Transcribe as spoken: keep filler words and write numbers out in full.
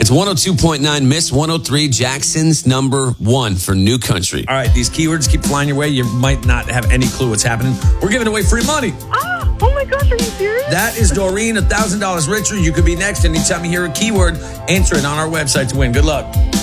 It's one oh two point nine Miss one oh three, Jackson's number one for New Country. All right, these keywords keep flying your way. You might not have any clue what's happening. We're giving away free money. Ah, oh my gosh, are you serious? That is Doreen, one thousand dollars richer. You could be next. Anytime you hear a keyword, answer it on our website to win. Good luck.